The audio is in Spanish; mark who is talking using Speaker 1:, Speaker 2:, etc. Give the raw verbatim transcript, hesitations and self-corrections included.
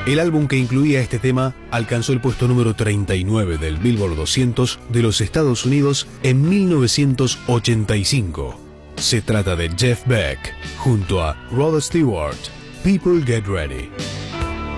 Speaker 1: El álbum que incluía este tema alcanzó el puesto número treinta y nueve del Billboard doscientos de los Estados Unidos en mil novecientos ochenta y cinco. Se trata de Jeff Beck junto a Rod Stewart, People Get Ready.